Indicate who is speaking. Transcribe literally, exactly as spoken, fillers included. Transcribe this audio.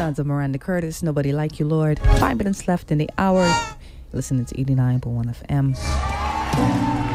Speaker 1: sounds of Miranda Curtis, Nobody Like You, Lord. Five minutes left in the hour. Listening to eighty-nine point one F M.